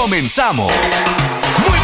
comenzamos. Muy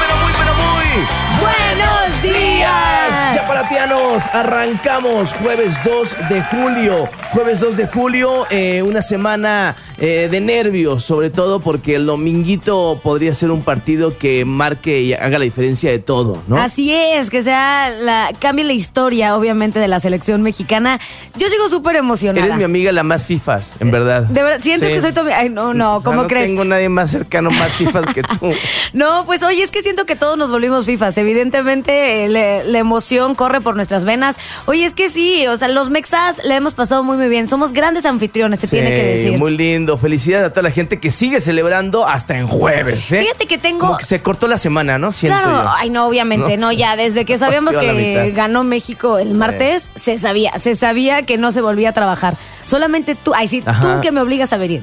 ¡buenos días! Chaparatianos, arrancamos jueves 2 de julio. Jueves 2 de julio, una semana de nervios, sobre todo porque el dominguito podría ser un partido que marque y haga la diferencia de todo, ¿no? Así es, que cambie la historia, obviamente, de la selección mexicana. Yo sigo súper emocionada. Eres mi amiga la más fifas, en verdad. ¿De verdad? ¿Sientes Sí. que soy tu amiga? Ay, no, ¿cómo crees? No tengo nadie más cercano, más fifas que tú. No, pues oye, es que siento que todos nos volvimos fifas. Evidentemente, la emoción corre por nuestras venas. Oye, es que sí, o sea, los mexas le hemos pasado muy bien. Somos grandes anfitriones, se tiene que decir. Muy lindo. Felicidades a toda la gente que sigue celebrando hasta en jueves, ¿eh? Fíjate que tengo... Como que se cortó la semana, ¿no? Siento Claro, yo. ay no, obviamente, no, ya desde que sabíamos que ganó México el martes, se sabía que no se volvía a trabajar. Solamente tú, tú que me obligas a venir.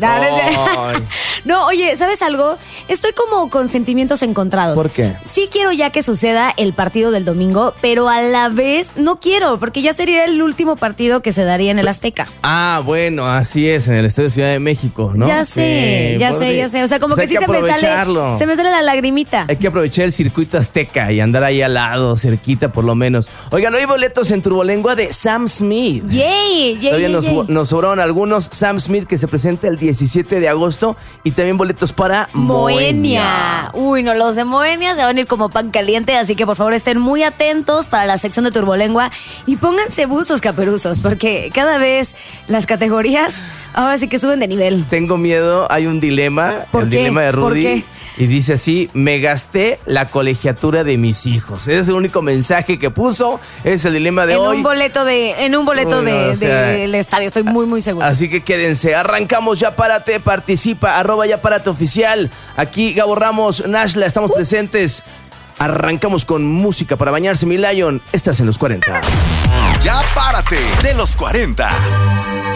No, oye, ¿sabes algo? Estoy como con sentimientos encontrados. ¿Por qué? Sí quiero ya que suceda el partido del domingo, pero a la vez no quiero, porque ya sería el último partido que se daría en el Azteca. Ah, bueno, así es, en el Estadio Ciudad de México, ¿no? Ya sé. O sea, como pues que sí se me sale la lagrimita. Hay que aprovechar el circuito azteca y andar ahí al lado, cerquita por lo menos. Oigan, hoy boletos en Turbolengua de Sam Smith. ¡Yay! Todavía nos sobraron algunos. Sam Smith, que se presenta el 17 de agosto. Y también boletos para Moenia. Uy, no, los de Moenia se van a ir como pan caliente. Así que por favor estén muy atentos para la sección de Turbolengua. Y pónganse buzos caperuzos, porque cada vez las categorías ahora sí que suben de nivel. Tengo miedo, hay un dilema. El dilema de Rudy. ¿Por qué? Y dice así: me gasté la colegiatura de mis hijos. Ese es el único mensaje que puso. Es el dilema de hoy. En un boleto del estadio, estoy muy seguro. Así que quédense. Arrancamos Ya Párate, participa, @Ya Párate oficial. Aquí Gabo Ramos, Nashla, estamos presentes. Arrancamos con música para bañarse, mi Lion. Estás en los 40. Ya Párate, de los 40.